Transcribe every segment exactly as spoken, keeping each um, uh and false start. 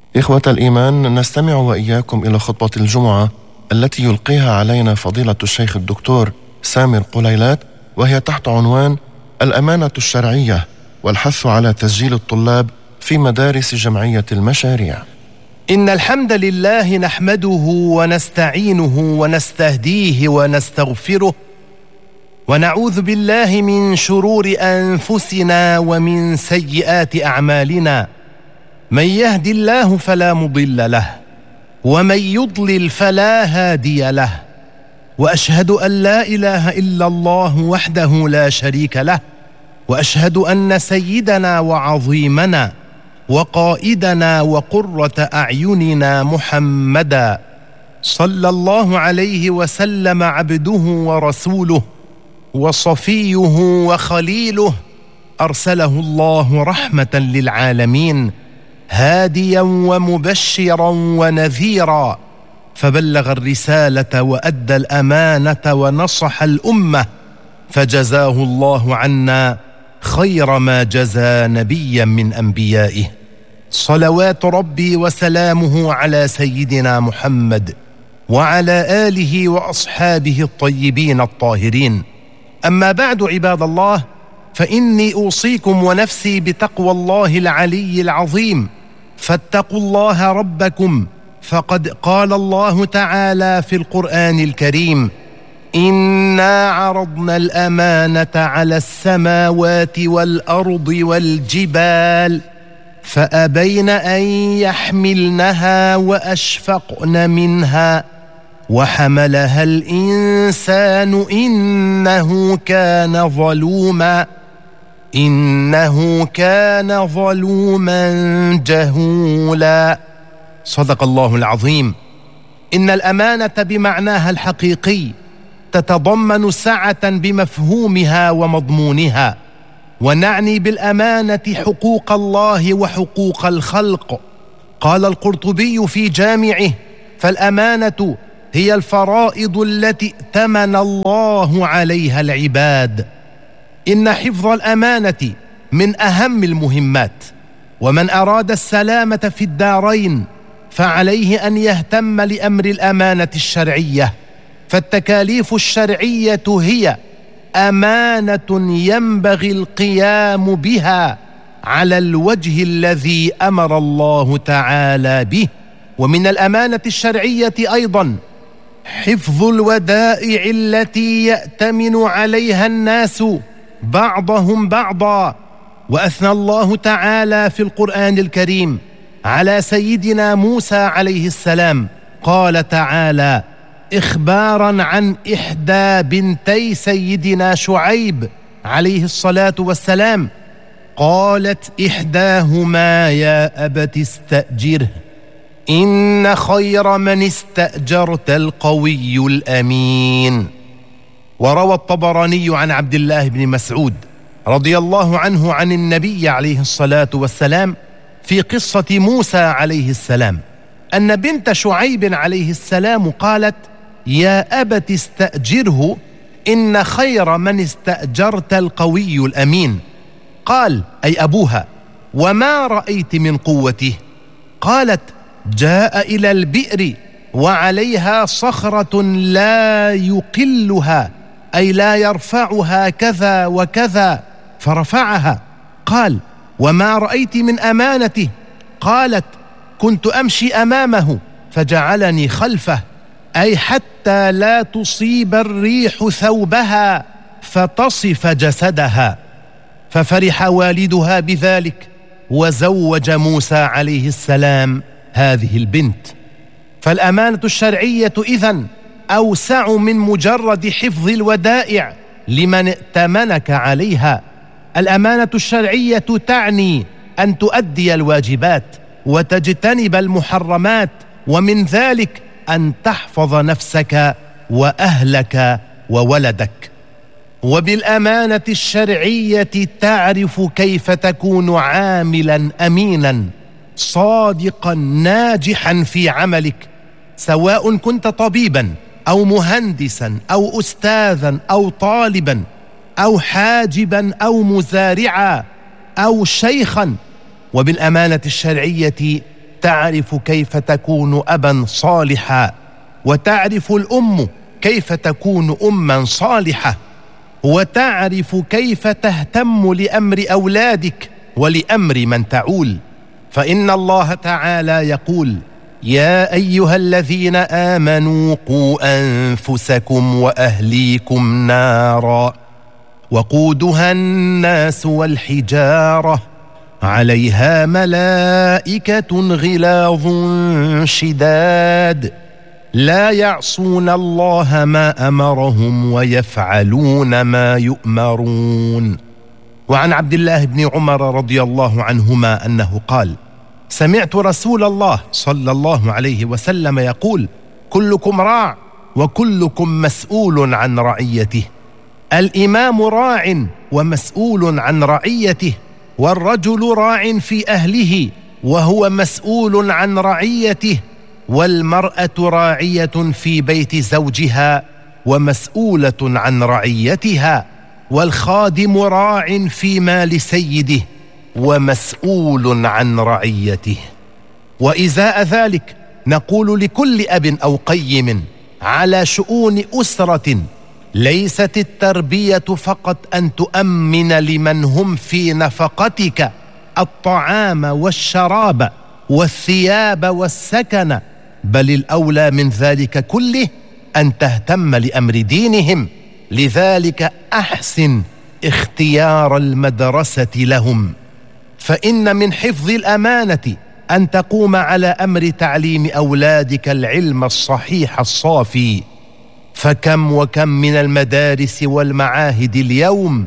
إخوة الإيمان، نستمع وإياكم إلى خطبة الجمعة التي يلقيها علينا فضيلة الشيخ الدكتور سامر قليلات، وهي تحت عنوان الأمانة الشرعية والحث على تسجيل الطلاب في مدارس جمعية المشاريع. إن الحمد لله نحمده ونستعينه ونستهديه ونستغفره، ونعوذ بالله من شرور أنفسنا ومن سيئات أعمالنا. من يهد الله فلا مضل له، ومن يضلل فلا هادي له، وأشهد أن لا إله إلا الله وحده لا شريك له، وأشهد أن سيدنا وعظيمنا وقائدنا وقرة أعيننا محمدا صلى الله عليه وسلم عبده ورسوله وصفيه وخليله، أرسله الله رحمة للعالمين هاديا ومبشرا ونذيرا، فبلغ الرسالة وأدى الأمانة ونصح الأمة، فجزاه الله عنا خير ما جزى نبيا من أنبيائه. صلوات ربي وسلامه على سيدنا محمد وعلى آله وأصحابه الطيبين الطاهرين. أما بعد، عباد الله، فإني أوصيكم ونفسي بتقوى الله العلي العظيم، فاتقوا الله ربكم، فقد قال الله تعالى في القرآن الكريم: إنا عرضنا الأمانة على السماوات والأرض والجبال فأبين أن يحملنها وأشفقن منها وحملها الإنسان إنه كان ظلوما إنه كان ظلوما جهولا. صدق الله العظيم. إن الأمانة بمعناها الحقيقي تتضمن سعة بمفهومها ومضمونها، ونعني بالأمانة حقوق الله وحقوق الخلق. قال القرطبي في جامعه: فالأمانة هي الفرائض التي ائتمن الله عليها العباد. إن حفظ الأمانة من أهم المهمات، ومن أراد السلامة في الدارين فعليه أن يهتم لأمر الأمانة الشرعية، فالتكاليف الشرعية هي أمانة ينبغي القيام بها على الوجه الذي أمر الله تعالى به. ومن الأمانة الشرعية أيضا حفظ الودائع التي يأتمن عليها الناس بعضهم بعضا. وأثنى الله تعالى في القرآن الكريم على سيدنا موسى عليه السلام، قال تعالى إخبارا عن إحدى بنتي سيدنا شعيب عليه الصلاة والسلام، قالت إحداهما يا أبت استأجره إن خير من استأجرت القوي الأمين. وروى الطبراني عن عبد الله بن مسعود رضي الله عنه عن النبي عليه الصلاة والسلام في قصة موسى عليه السلام أن بنت شعيب عليه السلام قالت يا أبت استأجره إن خير من استأجرت القوي الأمين. قال أي أبوها: وما رأيت من قوته؟ قالت: جاء إلى البئر وعليها صخرة لا يقلها، أي لا يرفعها كذا وكذا، فرفعها. قال: وما رأيت من أمانته؟ قالت: كنت أمشي أمامه فجعلني خلفه، أي حتى لا تصيب الريح ثوبها فتصف جسدها. ففرح والدها بذلك وزوج موسى عليه السلام هذه البنت. فالأمانة الشرعية إذن أوسع من مجرد حفظ الودائع لمن ائتمنك عليها. الأمانة الشرعية تعني أن تؤدي الواجبات وتجتنب المحرمات، ومن ذلك أن تحفظ نفسك وأهلك وولدك. وبالأمانة الشرعية تعرف كيف تكون عاملا أمينا صادقا ناجحا في عملك، سواء كنت طبيبا أو مهندسا أو أستاذا أو طالبا أو حاجبا أو مزارعا أو شيخا. وبالأمانة الشرعية تعرف كيف تكون أبا صالحا، وتعرف الأم كيف تكون أما صالحة، وتعرف كيف تهتم لأمر أولادك ولأمر من تعول. فإن الله تعالى يقول: يا أيها الذين آمنوا قوا أنفسكم وأهليكم نارا وقودها الناس والحجارة عليها ملائكة غلاظ شداد لا يعصون الله ما أمرهم ويفعلون ما يؤمرون. وعن عبد الله بن عمر رضي الله عنهما أنه قال: سمعت رسول الله صلى الله عليه وسلم يقول: كلكم راع وكلكم مسؤول عن رعيته. الإمام راع ومسؤول عن رعيته، والرجل راع في أهله وهو مسؤول عن رعيته، والمرأة راعية في بيت زوجها ومسؤولة عن رعيتها، والخادم راع في مال سيده ومسؤول عن رعيته. وإزاء ذلك نقول لكل أب أو قيم على شؤون أسرة: ليست التربية فقط أن تؤمن لمن هم في نفقتك الطعام والشراب والثياب والسكن، بل الأولى من ذلك كله أن تهتم لأمر دينهم. لذلك أحسن اختيار المدرسة لهم، فإن من حفظ الأمانة أن تقوم على أمر تعليم أولادك العلم الصحيح الصافي. فكم وكم من المدارس والمعاهد اليوم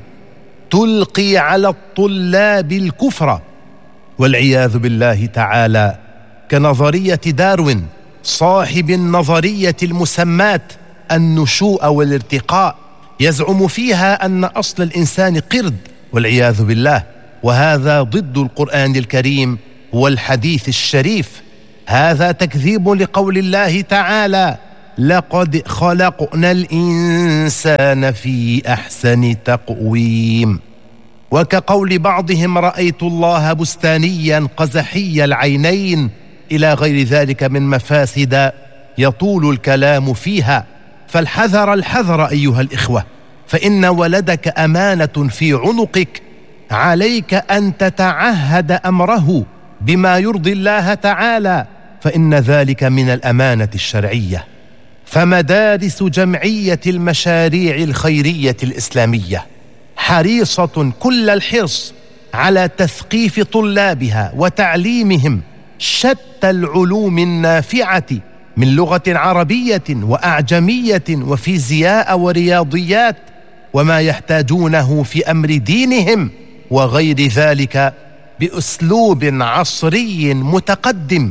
تلقي على الطلاب الكفر والعياذ بالله تعالى، كنظرية داروين صاحب النظرية المسماة النشوء والارتقاء، يزعم فيها أن أصل الإنسان قرد والعياذ بالله، وهذا ضد القرآن الكريم والحديث الشريف. هذا تكذيب لقول الله تعالى: لقد خلقنا الإنسان في أحسن تقويم. وكقول بعضهم: رأيت الله بستانيا قزحي العينين، إلى غير ذلك من مفاسد يطول الكلام فيها. فالحذر الحذر أيها الإخوة، فإن ولدك أمانة في عنقك، عليك أن تتعهد أمره بما يرضي الله تعالى، فإن ذلك من الأمانة الشرعية. فمدارس جمعية المشاريع الخيرية الإسلامية حريصة كل الحرص على تثقيف طلابها وتعليمهم شتى العلوم النافعة من لغة عربية وأعجمية وفيزياء ورياضيات، وما يحتاجونه في أمر دينهم وغير ذلك، بأسلوب عصري متقدم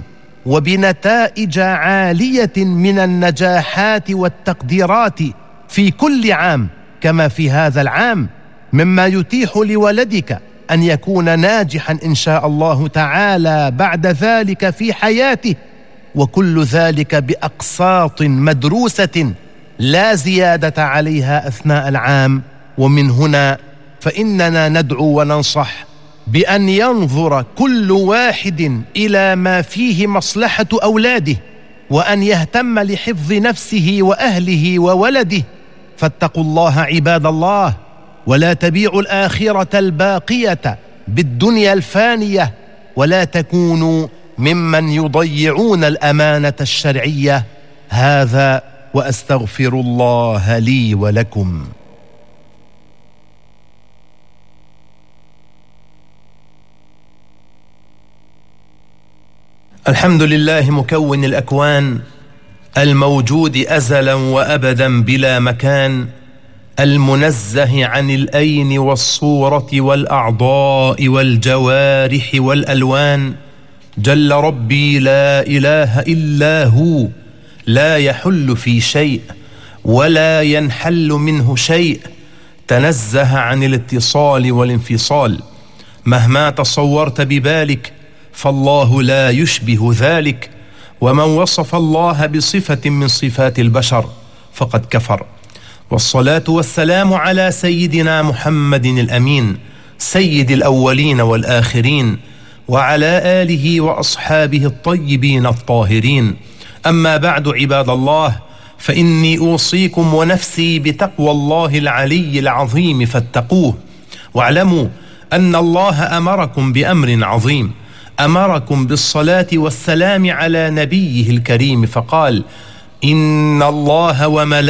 وبنتائج عالية من النجاحات والتقديرات في كل عام كما في هذا العام، مما يتيح لولدك أن يكون ناجحا إن شاء الله تعالى بعد ذلك في حياته، وكل ذلك بأقساط مدروسة لا زيادة عليها أثناء العام. ومن هنا فإننا ندعو وننصح بأن ينظر كل واحد إلى ما فيه مصلحة أولاده، وأن يهتم لحفظ نفسه وأهله وولده. فاتقوا الله عباد الله، ولا تبيعوا الآخرة الباقية بالدنيا الفانية، ولا تكونوا ممن يضيعون الأمانة الشرعية. هذا وأستغفر الله لي ولكم. الحمد لله مكون الأكوان، الموجود أزلا وأبدا بلا مكان، المنزه عن الأين والصورة والأعضاء والجوارح والألوان. جل ربي لا إله إلا هو، لا يحل في شيء ولا ينحل منه شيء، تنزه عن الاتصال والانفصال. مهما تصورت ببالك فالله لا يشبه ذلك، ومن وصف الله بصفة من صفات البشر فقد كفر. والصلاة والسلام على سيدنا محمد الأمين، سيد الأولين والآخرين، وعلى آله وأصحابه الطيبين الطاهرين. أما بعد عباد الله، فإني أوصيكم ونفسي بتقوى الله العلي العظيم فاتقوه، واعلموا أن الله أمركم بأمر عظيم، أمركم بالصلاة والسلام على نبيه الكريم فقال: إن الله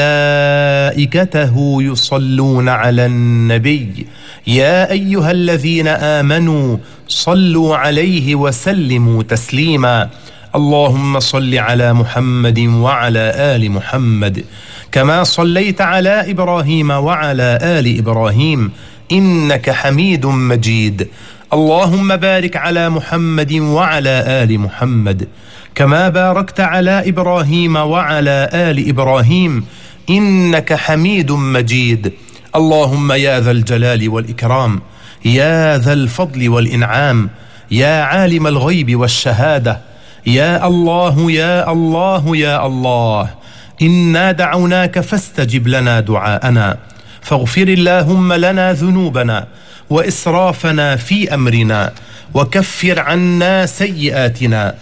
وملائكته يصلون على النبي يا أيها الذين آمنوا صلوا عليه وسلموا تسليما. اللهم صل على محمد وعلى آل محمد كما صليت على إبراهيم وعلى آل إبراهيم إنك حميد مجيد. اللهم بارك على محمد وعلى آل محمد كما باركت على إبراهيم وعلى آل إبراهيم إنك حميد مجيد. اللهم يا ذا الجلال والإكرام، يا ذا الفضل والإنعام، يا عالم الغيب والشهادة، يا الله يا الله يا الله، إنا دعوناك فاستجب لنا دعاءنا، فاغفر اللهم لنا ذنوبنا وإسرافنا في أمرنا، وكفر عنا سيئاتنا،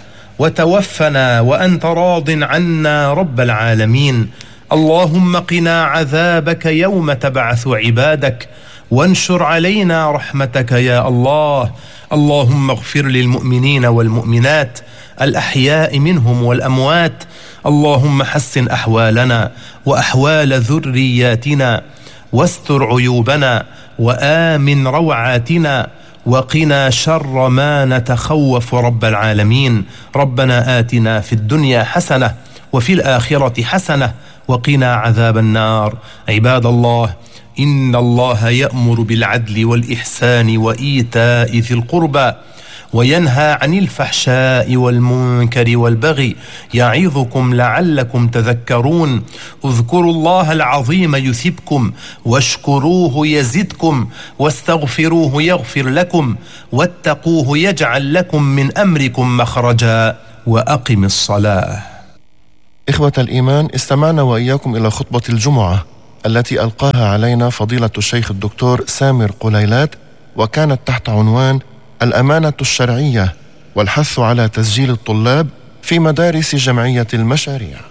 وتوفنا وأنت راض عنا رب العالمين. اللهم قنا عذابك يوم تبعث عبادك، وانشر علينا رحمتك يا الله. اللهم اغفر للمؤمنين والمؤمنات الأحياء منهم والأموات. اللهم حسن أحوالنا وأحوال ذرياتنا، واستر عيوبنا، وآمن روعاتنا، وقنا شر ما نتخوف رب العالمين. ربنا آتنا في الدنيا حسنة وفي الآخرة حسنة وقنا عذاب النار. عباد الله، إن الله يأمر بالعدل والإحسان وإيتاء ذي القربى، وينهى عن الفحشاء والمنكر والبغي، يعظكم لعلكم تذكرون. اذكروا الله العظيم يثبكم، واشكروه يزدكم، واستغفروه يغفر لكم، واتقوه يجعل لكم من أمركم مخرجا، وأقم الصلاة. إخوة الإيمان، استمعنا وإياكم إلى خطبة الجمعة التي ألقاها علينا فضيلة الشيخ الدكتور سامر قليلات، وكانت تحت عنوان الأمانة الشرعية والحث على تسجيل الطلاب في مدارس جمعية المشاريع.